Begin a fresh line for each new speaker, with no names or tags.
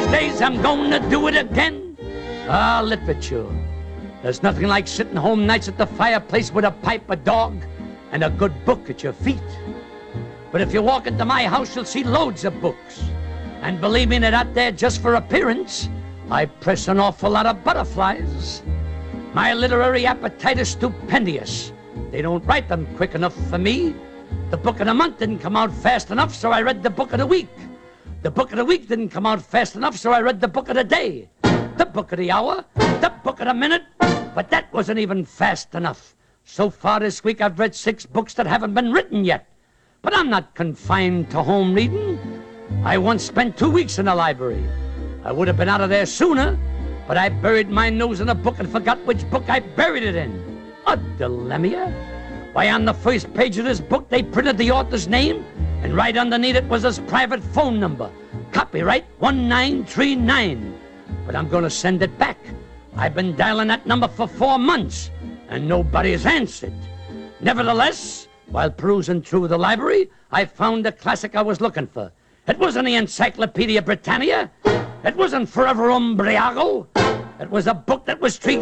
days I'm gonna do it again. Ah, literature. There's nothing like sitting home nights at the fireplace with a pipe, a dog, and a good book at your feet. But if you walk into my house, you'll see loads of books. And believe me, they're not there just for appearance. I press an awful lot of butterflies. My literary appetite is stupendious. They don't write them quick enough for me. The book of the month didn't come out fast enough, so I read the book of the week. The book of the week didn't come out fast enough, so I read the book of the day. The book of the hour, the book of the minute, but that wasn't even fast enough. So far this week I've read 6 books that haven't been written yet. But I'm not confined to home reading. I once spent 2 weeks in the library. I would have been out of there sooner, but I buried my nose in a book and forgot which book I buried it in. A dilemma? Why, on the first page of this book, they printed the author's name, and right underneath it was his private phone number. Copyright 1939. But I'm going to send it back. I've been dialing that number for 4 months, and nobody's answered. Nevertheless, while perusing through the library, I found the classic I was looking for. It wasn't the Encyclopedia Britannica. It wasn't Forever Umbriago. It was a book that was treated